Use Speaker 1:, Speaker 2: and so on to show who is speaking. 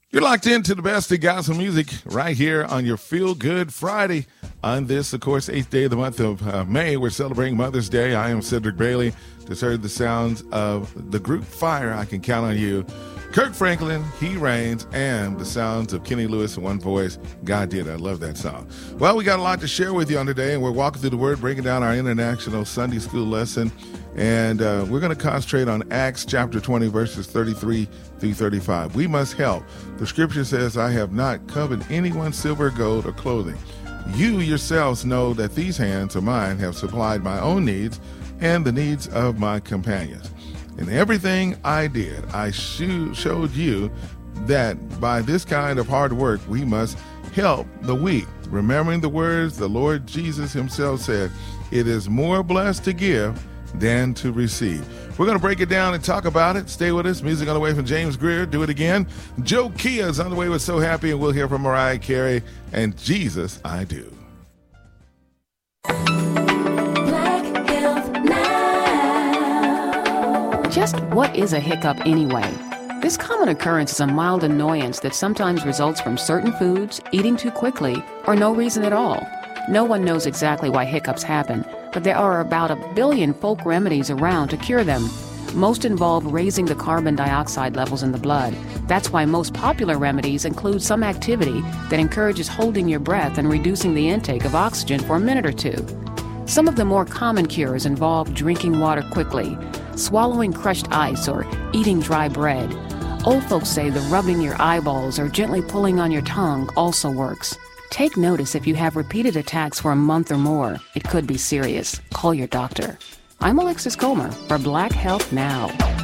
Speaker 1: You're locked into the best of gospel music right here on your Feel Good Friday. On this, of course, 8th day of the month of May, we're celebrating Mother's Day. I am Cedric Bailey. To serve the sounds of the group Fire, I Can Count on You. Kirk Franklin, He Reigns, and the sounds of Kenny Lewis in one voice. God did. I love that song. Well, we got a lot to share with you on today, and we're walking through the Word, breaking down our international Sunday school lesson. And we're going to concentrate on Acts chapter 20, verses 33 through 35. We must help. The scripture says, I have not coveted anyone's silver, gold, or clothing. You yourselves know that these hands of mine have supplied my own needs and the needs of my companions. In everything I did, I showed you that by this kind of hard work, we must help the weak. Remembering the words the Lord Jesus himself said, it is more blessed to give than to receive. We're going to break it down and talk about it. Stay with us. Music on the way from James Greer. Do it again. Joe Kia is on the way with So Happy, and we'll hear from Mariah Carey and Jesus I Do.
Speaker 2: Black Health Now.
Speaker 3: Just what is a hiccup anyway? This common occurrence is a mild annoyance that sometimes results from certain foods, eating too quickly, or no reason at all. No one knows exactly why hiccups happen, but there are about 1 billion folk remedies around to cure them. Most involve raising the carbon dioxide levels in the blood. That's why most popular remedies include some activity that encourages holding your breath and reducing the intake of oxygen for a minute or two. Some of the more common cures involve drinking water quickly, swallowing crushed ice, or eating dry bread. Old folks say the rubbing your eyeballs or gently pulling on your tongue also works. Take notice if you have repeated attacks for a month or more. It could be serious. Call your doctor. I'm Alexis Comer for Black Health Now.